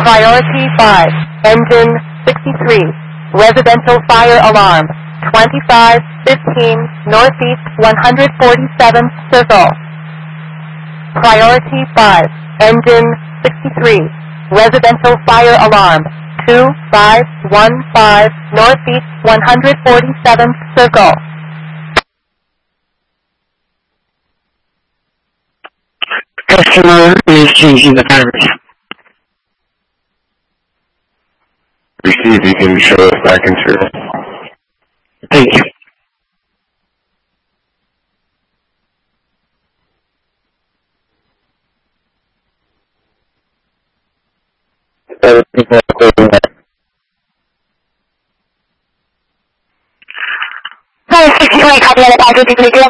Priority 5, engine 63, residential fire alarm, 2515 Northeast 147th Circle. Priority 5, engine 63, residential fire alarm, 2515 Northeast 147th Circle. Customer is changing the batteries. Receive, you can show us back in service. Thank you. Hi, 63, copy on the battery, 232.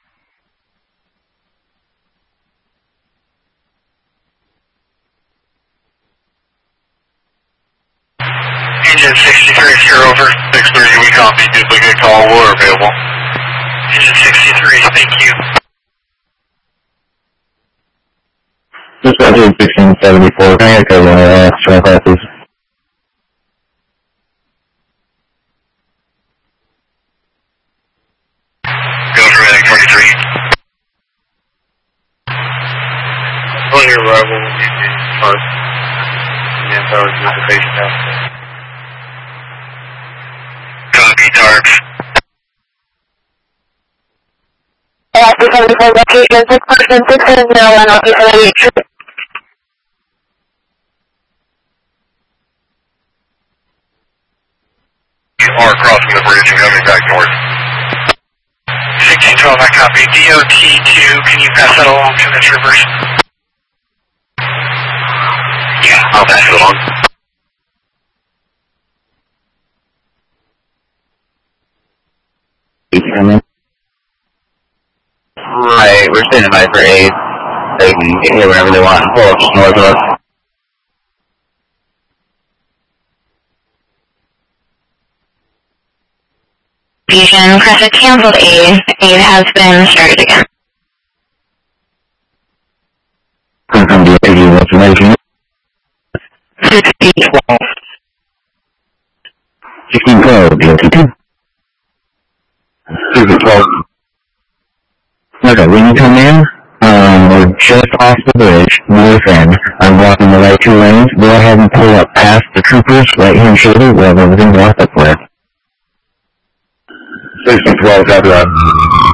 Engine 63, here over. 630, we copy. Duplicate call, we're available. Engine 63, thank you. This is 1674. Can I get one of the classes? Go for heading 43. On your arrival, we'll be in park. Manpower dissipation now. Copy, Dark. After 74 location, 6.6 and officer 88. You are crossing the bridge and coming back north. 1612, I copy. DOT2, can you pass that along to the troopers? Yeah, I'll pass it along. Right, we're standing by for aid. They can get here whenever they want and pull up just north of us. Fusion, press a canceled aid. Aid has been started again. Confirm the aid information. 1612. 1612, DOT2. 1612. Okay, when you come in, we're just off the bridge, north end. I'm blocking the right 2 lanes. Go ahead and pull up past the troopers, right hand shoulder. We'll have everything blocked up for you. 1612, copy that.